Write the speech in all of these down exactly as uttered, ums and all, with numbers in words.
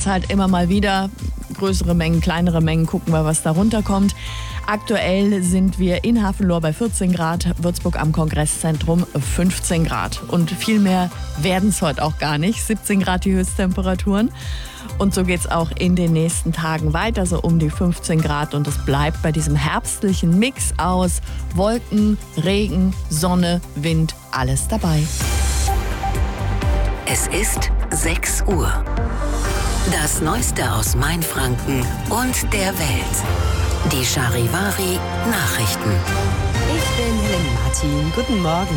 es halt immer mal wieder. Größere Mengen, kleinere Mengen, gucken wir, was da runterkommt. Aktuell sind wir in Hafenlohr bei vierzehn Grad, Würzburg am Kongresszentrum fünfzehn Grad. Und viel mehr werden es heute auch gar nicht. siebzehn Grad die Höchsttemperaturen. Und so geht es auch in den nächsten Tagen weiter, so um die fünfzehn Grad. Und es bleibt bei diesem herbstlichen Mix aus Wolken, Regen, Sonne, Wind, alles dabei. Es ist sechs Uhr. Das Neueste aus Mainfranken und der Welt. Die Charivari Nachrichten. Ich bin Helen Martin. Guten Morgen.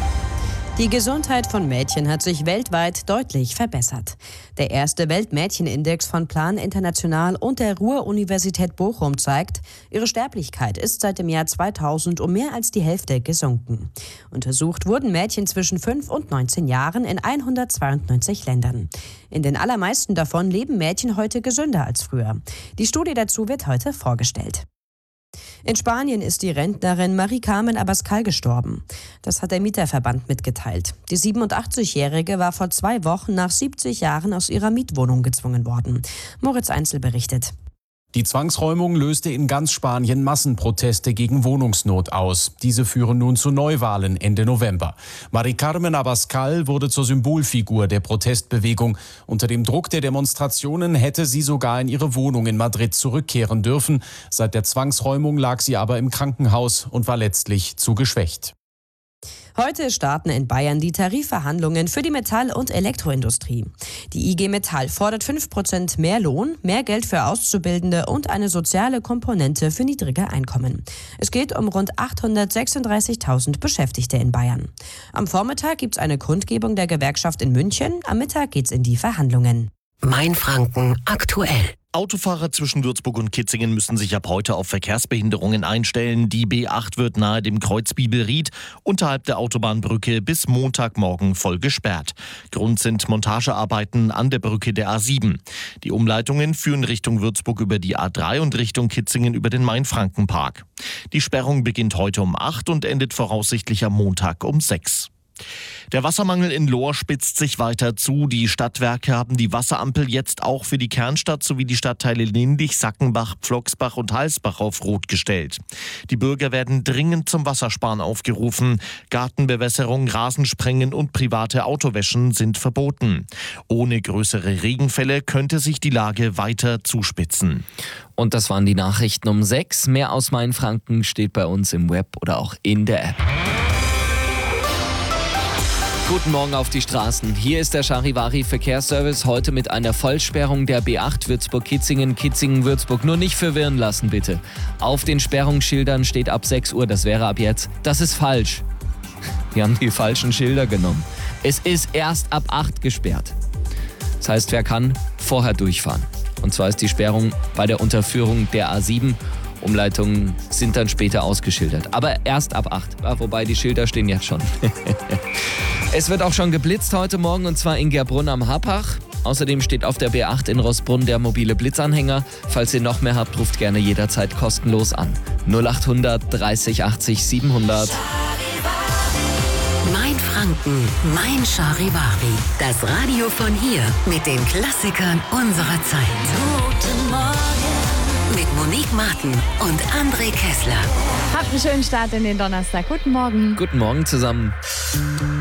Die Gesundheit von Mädchen hat sich weltweit deutlich verbessert. Der erste Weltmädchenindex von Plan International und der Ruhr-Universität Bochum zeigt, ihre Sterblichkeit ist seit dem Jahr zweitausend um mehr als die Hälfte gesunken. Untersucht wurden Mädchen zwischen fünf und neunzehn Jahren in hundertzweiundneunzig Ländern. In den allermeisten davon leben Mädchen heute gesünder als früher. Die Studie dazu wird heute vorgestellt. In Spanien ist die Rentnerin Marie Carmen Abascal gestorben. Das hat der Mieterverband mitgeteilt. Die siebenundachtzigjährige war vor zwei Wochen nach siebzig Jahren aus ihrer Mietwohnung gezwungen worden. Moritz Einzel berichtet. Die Zwangsräumung löste in ganz Spanien Massenproteste gegen Wohnungsnot aus. Diese führen nun zu Neuwahlen Ende November. Marie Carmen Abascal wurde zur Symbolfigur der Protestbewegung. Unter dem Druck der Demonstrationen hätte sie sogar in ihre Wohnung in Madrid zurückkehren dürfen. Seit der Zwangsräumung lag sie aber im Krankenhaus und war letztlich zu geschwächt. Heute starten in Bayern die Tarifverhandlungen für die Metall- und Elektroindustrie. Die I G Metall fordert fünf Prozent mehr Lohn, mehr Geld für Auszubildende und eine soziale Komponente für niedrige Einkommen. Es geht um rund achthundertsechsunddreißigtausend Beschäftigte in Bayern. Am Vormittag gibt es eine Kundgebung der Gewerkschaft in München. Am Mittag geht's in die Verhandlungen. Mainfranken aktuell. Autofahrer zwischen Würzburg und Kitzingen müssen sich ab heute auf Verkehrsbehinderungen einstellen. Die B acht wird nahe dem Kreuz Bibelried unterhalb der Autobahnbrücke bis Montagmorgen voll gesperrt. Grund sind Montagearbeiten an der Brücke der A sieben. Die Umleitungen führen Richtung Würzburg über die A drei und Richtung Kitzingen über den Mainfrankenpark. Die Sperrung beginnt heute um acht und endet voraussichtlich am Montag um sechs. Der Wassermangel in Lohr spitzt sich weiter zu. Die Stadtwerke haben die Wasserampel jetzt auch für die Kernstadt sowie die Stadtteile Lindig, Sackenbach, Plocksbach und Halsbach auf Rot gestellt. Die Bürger werden dringend zum Wassersparen aufgerufen. Gartenbewässerung, Rasensprengen und private Autowäschen sind verboten. Ohne größere Regenfälle könnte sich die Lage weiter zuspitzen. Und das waren die Nachrichten um sechs. Mehr aus Mainfranken steht bei uns im Web oder auch in der App. Guten Morgen auf die Straßen. Hier ist der Charivari Verkehrsservice heute mit einer Vollsperrung der B acht Würzburg-Kitzingen, Kitzingen-Würzburg. Nur nicht verwirren lassen, bitte. Auf den Sperrungsschildern steht ab sechs Uhr, das wäre ab jetzt. Das ist falsch. Wir haben die falschen Schilder genommen. Es ist erst ab acht gesperrt. Das heißt, wer kann, vorher durchfahren. Und zwar ist die Sperrung bei der Unterführung der A sieben. Umleitungen sind dann später ausgeschildert. Aber erst ab acht. Ja, wobei die Schilder stehen jetzt schon. Es wird auch schon geblitzt heute Morgen und zwar in Gerbrunn am Happach. Außerdem steht auf der B acht in Roßbrunn der mobile Blitzanhänger. Falls ihr noch mehr habt, ruft gerne jederzeit kostenlos an. null achthundert dreißig achtzig siebenhundert. Mainfranken, mein Charivari. Das Radio von hier mit den Klassikern unserer Zeit. Guten Morgen. Mit Monique Martin und André Kessler. Habt einen schönen Start in den Donnerstag. Guten Morgen. Guten Morgen zusammen.